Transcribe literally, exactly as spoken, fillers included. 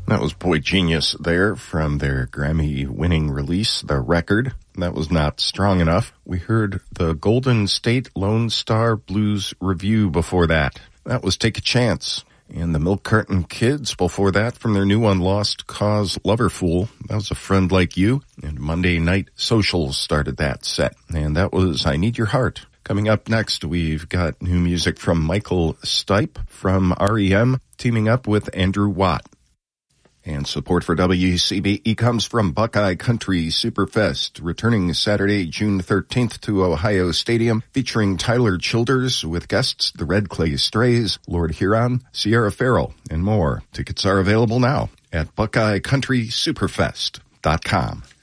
That was Boy Genius there from their Grammy-winning release, The Record. That was Not Strong Enough. We heard the Golden State Lone Star Blues Review before that. That was Take a Chance. And the Milk Carton Kids before that from their new one, Lost Cause Loverfool. That was A Friend Like You. And Monday Night Socials started that set. And that was I Need Your Heart. Coming up next, we've got new music from Michael Stipe from R E M, teaming up with Andrew Watt. And support for W C B E comes from Buckeye Country Superfest, returning Saturday, June thirteenth to Ohio Stadium, featuring Tyler Childers with guests the Red Clay Strays, Lord Huron, Sierra Farrell, and more. Tickets are available now at buckeye country superfest dot com.